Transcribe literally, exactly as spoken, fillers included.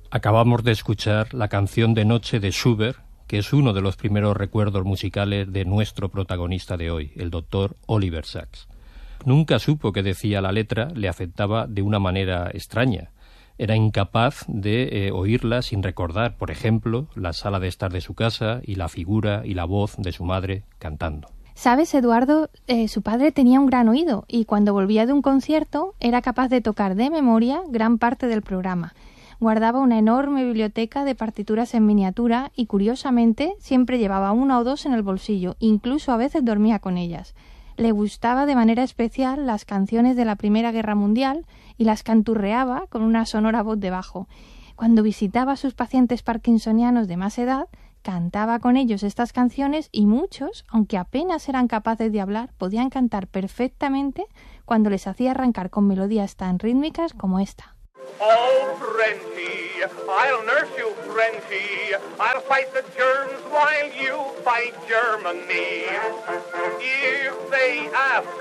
Acabamos de escuchar la canción de Noche de Schubert, que es uno de los primeros recuerdos musicales de nuestro protagonista de hoy, el doctor Oliver Sacks. Nunca supo que decía la letra, le afectaba de una manera extraña. Era incapaz de eh, oírla sin recordar, por ejemplo, la sala de estar de su casa y la figura y la voz de su madre cantando. ¿Sabes, Eduardo? Eh, su padre tenía un gran oído y cuando volvía de un concierto era capaz de tocar de memoria gran parte del programa. Guardaba una enorme biblioteca de partituras en miniatura y, curiosamente, siempre llevaba una o dos en el bolsillo, incluso a veces dormía con ellas. Le gustaba de manera especial las canciones de la Primera Guerra Mundial y las canturreaba con una sonora voz de bajo. Cuando visitaba a sus pacientes parkinsonianos de más edad, cantaba con ellos estas canciones y muchos, aunque apenas eran capaces de hablar, podían cantar perfectamente cuando les hacía arrancar con melodías tan rítmicas como esta. Oh, Frenchie, I'll nurse you, Frenchie. I'll fight the germs while you fight Germany. If they ask